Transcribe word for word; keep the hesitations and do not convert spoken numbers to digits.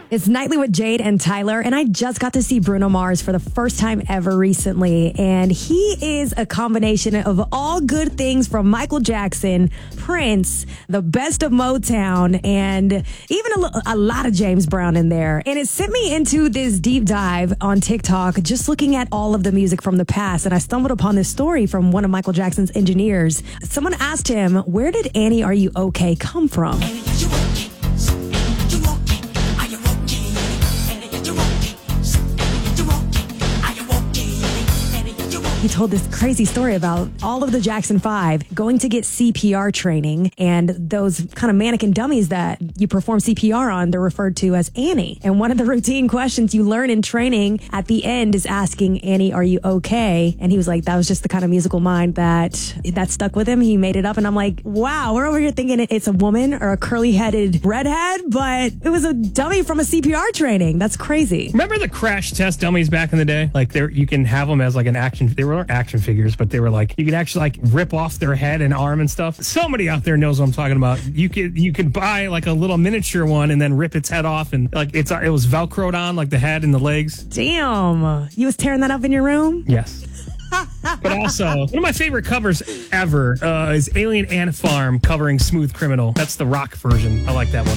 It's Nightly with Jade and Tyler, and I just got to see Bruno Mars for the first time ever recently, and he is a combination of all good things from Michael Jackson, Prince, the best of Motown, and even a, lo- a lot of James Brown in there. And it sent me into this deep dive on TikTok, just looking at all of the music from the past, and I stumbled upon this story from one of Michael Jackson's engineers. Someone asked him, where did Annie Are You Okay come from? He told this crazy story about all of the Jackson Five going to get C P R training, and those kind of mannequin dummies that you perform C P R on, they're referred to as Annie. And one of the routine questions you learn in training at the end is asking, Annie, are you okay? And he was like, that was just the kind of musical mind that that stuck with him. He made it up. And I'm like, wow, we're over here thinking it's a woman or a curly-headed redhead, but it was a dummy from a C P R training. That's crazy. Remember the crash test dummies back in the day? Like, there, you can have them as like an action. They weren't action figures, but they were like, you could actually like rip off their head and arm and stuff. Somebody out there knows what I'm talking about. You could you could buy like a little miniature one and then rip its head off, and like it's it was Velcroed on, like the head and the legs. Damn. You was tearing that up in your room? Yes. But also, one of my favorite covers ever uh, is Alien Ant Farm covering Smooth Criminal. That's the rock version. I like that one.